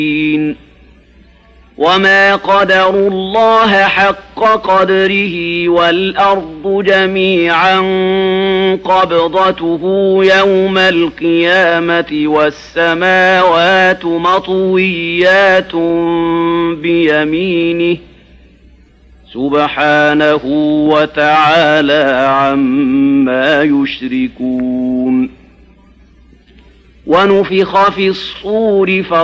وما قدروا الله حق قدره والأرض جميعا قبضته يوم القيامة والسماوات مطويات بيمينه سبحانه وتعالى عما يشركون ونفخ في الصور